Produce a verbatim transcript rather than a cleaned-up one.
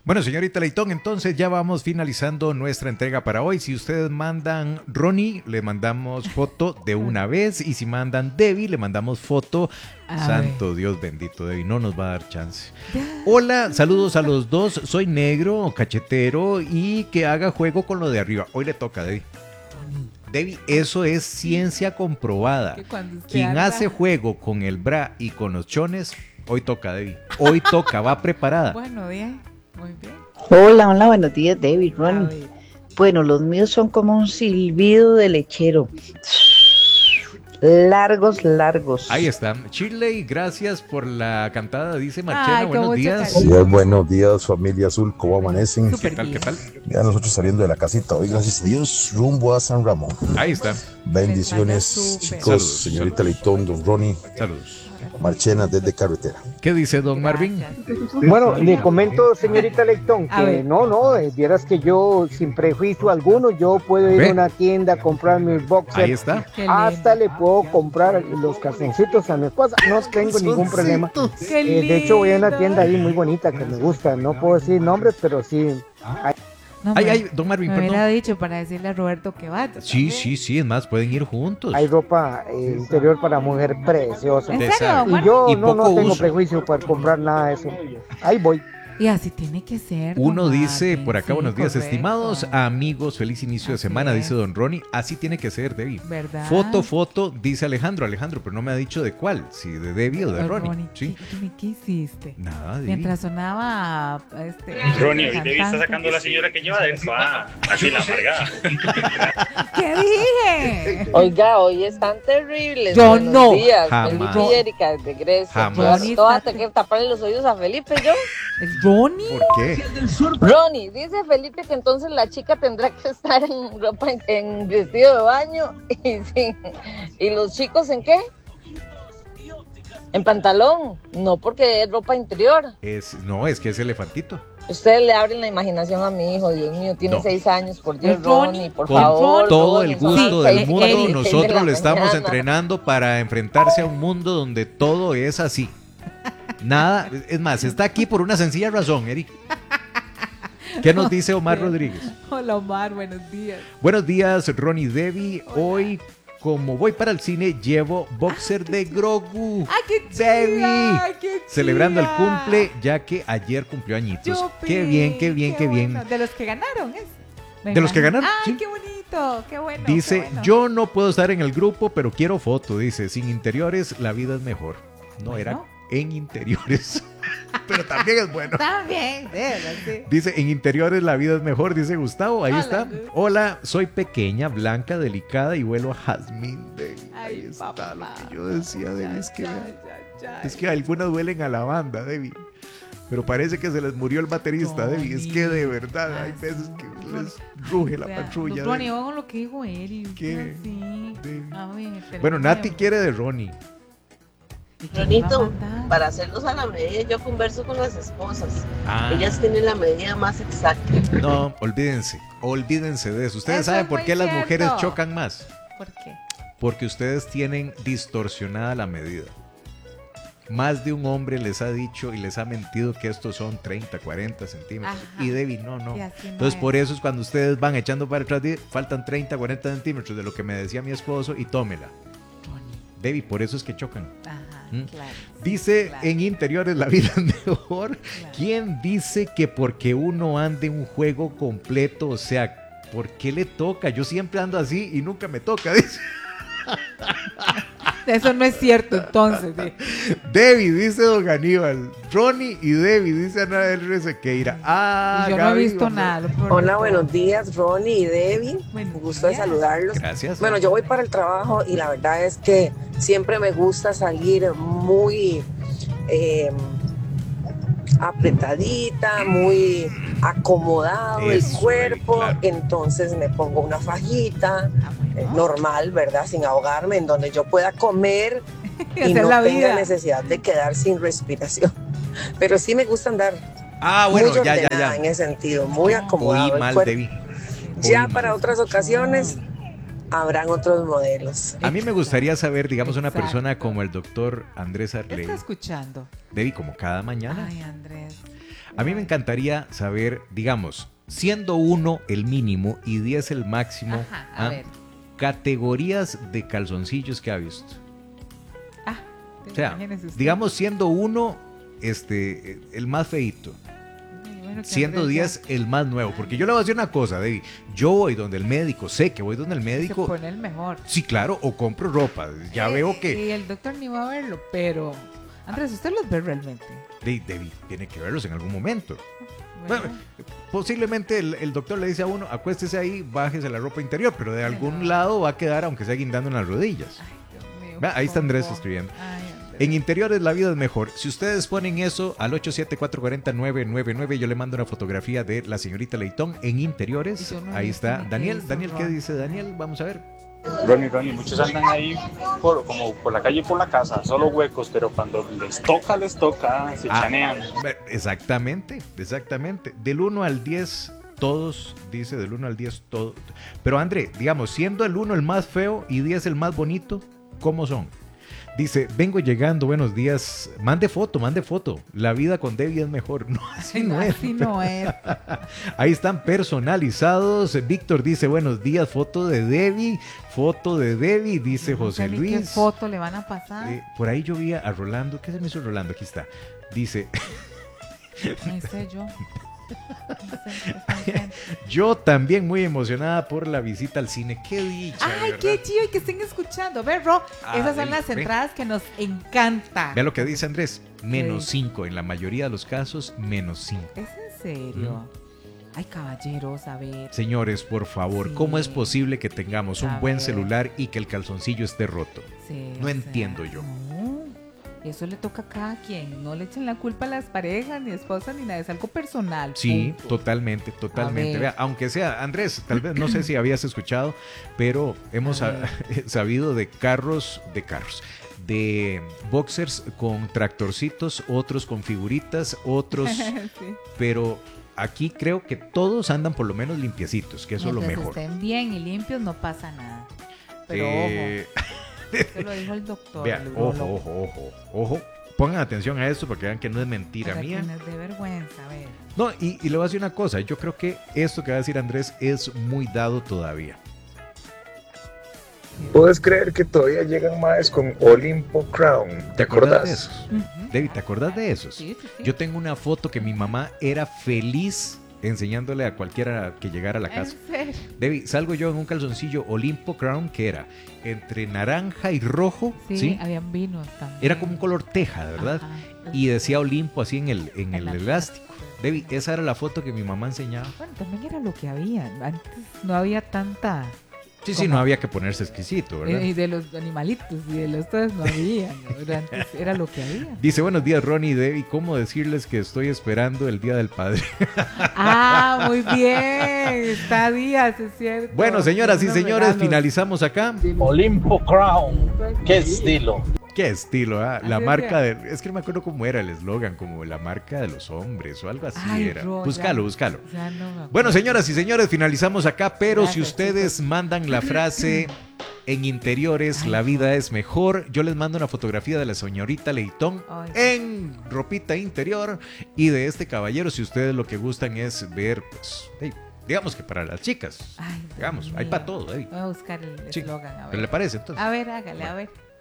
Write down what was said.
Bueno, señorita Leitón, entonces ya vamos finalizando nuestra entrega para hoy. Si ustedes mandan Ronnie, le mandamos foto de una vez. Y si mandan Debbie, le mandamos foto. A Santo ver. Dios bendito, Debbie, no nos va a dar chance. Hola, saludos a los dos. Soy negro, cachetero y que haga juego con lo de arriba. Hoy le toca a Debbie. Debbie, eso es ciencia comprobada. Quien anda... hace juego con el bra y con los chones, hoy toca, Debbie. Hoy toca, va preparada. Bueno, bien. Muy bien. Hola, hola, buenos días, David, Ronnie. Bueno, los míos son como un silbido de lechero. Largos, largos. Ahí está. Shirley, gracias por la cantada, dice Marchena. Ay, buenos días. Sí, buenos días, familia azul, ¿cómo amanecen? ¿Qué tal, qué tal? Ya nosotros saliendo de la casita hoy, gracias a Dios, rumbo a San Ramón. Ahí está. Bendiciones, chicos, saludos, señorita Leitón, don Ronnie. Saludos. Marchena desde carretera. ¿Qué dice don Marvin? Bueno, le comento, señorita Lectón, que no, no, vieras que yo, sin prejuicio alguno, yo puedo ir ¿Ve? a una tienda a comprar mis boxers. Ahí está. Hasta le puedo comprar los calzoncitos a mi esposa, no tengo ningún problema. Eh, de hecho, voy a una tienda ahí muy bonita que me gusta, no puedo decir nombres, pero sí. Hay... No, ay, ay, don Marvin, me perdón. hubiera dicho para decirle a Roberto que va. Sí, sí, sí, es más, pueden ir juntos. Hay ropa eh, interior para mujer preciosa. ¿En serio, y yo y no, no tengo uso. prejuicio para comprar nada de eso. Ahí voy. Y así tiene que ser. Uno dice Marvin, por acá, sí, buenos días, correcto. estimados amigos, feliz inicio Así de semana, es. dice don Ronnie. Así tiene que ser, Debbie. ¿Verdad? Foto, foto, dice Alejandro, Alejandro, pero no me ha dicho de cuál, si de Debbie o de Pero, Ronnie. Ronnie, ¿Sí? ¿qué, qué hiciste? Nada, Debbie. Mientras sonaba este, Ronnie, hoy Debbie está sacando a la señora que lleva dentro. Ah, así la amargada. ¿Qué dije? Oiga, hoy están terribles. Yo Buenos no. días. Jamás. Felipe y Erika de Grecia. Jamás. Yo toda tengo que taparle los oídos a Felipe, yo. ¿Ronnie? ¿Por qué? Ronnie, dice Felipe que entonces la chica tendrá que estar en ropa, en, en vestido de baño. Y, sí. ¿Y los chicos en qué? En pantalón. No, porque es ropa interior. Es, no, es que es elefantito. Ustedes le abren la imaginación a mi hijo, Dios mío, tiene No. seis años, por Dios, ¿Es Ronnie? Ronnie, por Con favor. todo Ronnie, el gusto son del seis- mundo, seis de nosotros la le estamos mañana. entrenando para enfrentarse a un mundo donde todo es así. Nada, es más, está aquí por una sencilla razón, Eric. ¿Qué nos dice Omar Rodríguez? Hola Omar, buenos días. Buenos días, Ronnie Debbie. Hoy, como voy para el cine, llevo boxer de Grogu. ¡Ay, qué chida! Debbie, ¡Qué celebrando el chida! cumple, ya que ayer cumplió añitos. Yupi, Qué bien, qué bien, qué, bien. bueno. De los que ganaron, ¿es? Me De los que imagino. ganaron, ¡Ay, sí. qué bonito! ¡Qué bueno! Dice, qué bueno. yo no puedo estar en el grupo, pero quiero foto. Dice, sin interiores, la vida es mejor. No, Bueno. era en interiores. Pero también es bueno. También, sí. Dice, en interiores la vida es mejor, dice Gustavo. Ahí Hola, está. Gus. Hola, soy pequeña, blanca, delicada y huelo a jazmín. Debbie. Ay, Ahí está papá. lo que yo decía, Debbie. Es que, Ay, ay, ay. es que algunas huelen a lavanda, Debbie. Pero parece que se les murió el baterista, Ronnie. Debbie. Es que de verdad hay Ah, veces sí. que les ruge la Vea, patrulla. Ronnie, Debbie. ojo lo que dijo Eric. ¿Qué? Sí. Sí. A ver, Bueno, terminemos. Nati quiere de Ronnie. ¿Y quién le va a Ronito, mandar? para hacerlos a la medida, yo converso con las esposas. Ah. Ellas tienen la medida más exacta. No, olvídense, olvídense de eso. Ustedes Eso saben es por muy qué las cierto. mujeres chocan más. ¿Por qué? Porque ustedes tienen distorsionada la medida. Más de un hombre les ha dicho y les ha mentido que estos son treinta, cuarenta centímetros. Ajá. Y Debbie, no, no. Y así no Entonces es. por eso es cuando ustedes van echando para atrás, de- faltan treinta, cuarenta centímetros de lo que me decía mi esposo y tómela. Ronnie. Debbie, por eso es que chocan. Ajá, ¿Mm? claro. Dice, Claro. en interiores la vida es mejor. Claro. ¿Quién dice que porque uno ande un juego completo, o sea, ¿por qué le toca? Yo siempre ando así y nunca me toca, dice. Eso no es cierto, entonces. sí. Debbie, dice don Aníbal. Ronnie y Debbie, dice Ana del Sequeira. Ah, Y yo no he Gaby, visto vamos. nada. por Hola, favor. buenos días, Ronnie y Debbie. Buenos Gusto de días. saludarlos. Gracias. Bueno, yo voy para el trabajo y la verdad es que siempre me gusta salir muy eh, apretadita, muy acomodado el Eso, cuerpo. claro. Entonces me pongo una fajita Ah, bueno. eh, normal, ¿verdad? Sin ahogarme, en donde yo pueda comer Y y hacer no la tenga vida. necesidad de quedar sin respiración. Pero sí me gusta andar Ah, bueno, muy ya, ya, ordenada ya. en ese sentido, muy acomodado Oí el mal, cuerpo. Debbie. Ya Oí para mal. otras ocasiones habrán otros modelos. A mí me gustaría saber, digamos, una Exacto. persona como el doctor Andrés ¿Qué Arley. está escuchando? Debbie, como cada mañana. Ay, Andrés. A mí me encantaría saber, digamos, siendo uno el mínimo y diez el máximo, Ajá, a ¿ah? ver. categorías de calzoncillos que ha visto. Ah, O sea, imagínese usted. digamos siendo uno este, el más feíto, Ay, bueno, que siendo Andrés diez ya el más nuevo. Porque yo le voy a decir una cosa, David. Yo voy donde el médico, sé que voy donde el se médico. pone el mejor. Sí, claro, o compro ropa. Ya Eh, veo que Y el doctor ni va a verlo, pero... Andrés, ¿usted los ve realmente? David, David tiene que verlos en algún momento. Bueno, Bueno, posiblemente el, el doctor le dice a uno, acuéstese ahí, bájese la ropa interior, pero de algún no. lado va a quedar, aunque sea guindando en las rodillas. ay, Dios mío, Vea, ahí está Andrés ¿cómo? escribiendo. Ay, Andrés. En interiores la vida es mejor. Si ustedes ponen eso al ocho siete cuatro cuatro cero nueve nueve nueve, yo le mando una fotografía de la señorita Leitón en interiores. Y yo no Ahí he está. visto ni qué Daniel, hizo Daniel, ¿qué Ron. dice Daniel? Vamos a ver. Ronnie, Ronnie, muchos andan ahí por, como por la calle y por la casa, solo huecos, pero cuando les toca, les toca, se Ah, chanean. Exactamente, exactamente. Del uno al diez, todos, dice del uno al diez, todo. Pero André, digamos, siendo el uno el más feo y diez el más bonito, ¿cómo son? Dice, vengo llegando, buenos días. Mande foto, mande foto. La vida con Debbie es mejor. No, así no es. Así no es. Ahí están personalizados. Víctor dice, buenos días, foto de Debbie. Foto de Debbie, dice No José sé ni Luis. ¿Qué foto le van a pasar? Eh, por ahí yo vi a Rolando. ¿Qué se me hizo Rolando? Aquí está. Dice, No sé yo. No sé, ¿qué están diciendo? yo también muy emocionada por la visita al cine. Qué dicha. Ay, ¿verdad? qué chido y que estén escuchando. A ver, Ro, Ah, esas son ven, las ven. entradas que nos encantan. Vea lo que dice Andrés. Menos dice? cinco. En la mayoría de los casos, menos cinco. ¿Es en serio? Ay, caballeros, a ver. Señores, por favor, Sí. ¿cómo es posible que tengamos un A buen ver. celular y que el calzoncillo esté roto? Sí, No o sea, entiendo yo. No, eso le toca a cada quien. No le echen la culpa a las parejas, ni esposas, ni nada. Es algo personal. Sí, punto. totalmente, totalmente. ver. Vea, aunque sea, Andrés, tal vez, no sé si habías escuchado, pero hemos A sa- sabido de carros, de carros, de boxers con tractorcitos, otros con figuritas, otros, Sí. pero aquí creo que todos andan por lo menos limpiecitos, que eso es lo Mientras mejor. estén bien y limpios, no pasa nada. Pero Eh, ojo, eso lo dijo el doctor. vea, el ojo, urologo. ojo, ojo, ojo. Pongan atención a esto para que vean que no es mentira Para mía. quienes de vergüenza, a ver. No, y, y le voy a decir una cosa, yo creo que esto que va a decir Andrés es muy dado todavía. ¿Puedes creer que todavía llegan más con Olimpo Crown? ¿Te ¿Te acordás acordás? de esos? David, ¿te acordás de esos? Sí, sí, sí. Yo tengo una foto que mi mamá era feliz enseñándole a cualquiera que llegara a la casa. ¿En serio? David, salgo yo en un calzoncillo Olimpo Crown que era entre naranja y rojo, Sí, ¿sí? habían vinos también. Era como un color teja, ¿verdad? Ajá. Y decía Olimpo así en el, en el la- elástico. David, esa era la foto que mi mamá enseñaba. Bueno, también era lo que había. Antes no había tanta. Sí, sí, ¿Cómo? no había que ponerse exquisito, ¿verdad? Eh, Y de los animalitos y de los todos no había. ¿no? Pero antes era lo que había. Dice, buenos días, Ronnie y Debbie. ¿Cómo decirles que estoy esperando el Día del Padre? Ah, muy bien. Está Díaz, es cierto. Bueno, señoras y Unos señores, regalos. finalizamos acá. Olimpo Crown. Qué estilo. Qué estilo, ¿ah? La Así marca es de... Es que no me acuerdo cómo era el eslogan, como la marca de los hombres o algo así Ay, era. Ro, Búscalo, ya- búscalo. ya no me acuerdo. Bueno, señoras y señores, finalizamos acá, pero si Gracias, ustedes mandan la frase en interiores, Ay, la vida es mejor, yo les mando una fotografía de la señorita Leitón Ay. en ropita interior y de este caballero, si ustedes lo que gustan es ver, pues, hey, digamos que para las chicas, Ay, Dios digamos, hay mío. para todo, hey. Voy a buscar el Sí, eslogan. a ¿pero le ver. parece entonces? A ver, hágale, a ver.